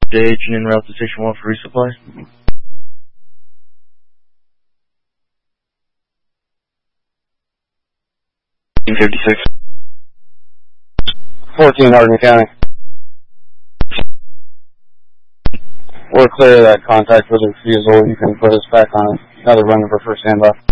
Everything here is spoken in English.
Agent en route to Station 1 for resupply. 56. 14 Hardin County. We're clear of that contact with the refusal. You can put us back on another runner for first standoff.